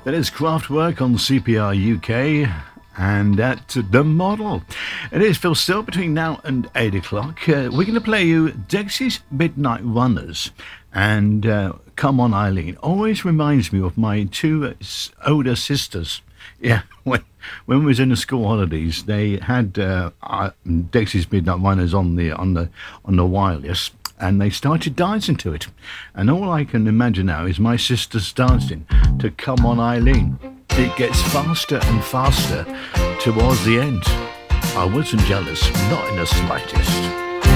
That is Kraftwerk on CPR UK and at The Model. It is Phil Still between now and 8 o'clock. We're going to play you Dexy's Midnight Runners and Come On Eileen. Always reminds me of my two older sisters. Yeah, when we was in the school holidays, they had Dexy's Midnight Runners on the wireless. And they started dancing to it. And all I can imagine now is my sisters dancing to Come On Eileen. It gets faster and faster towards the end. I wasn't jealous, not in the slightest.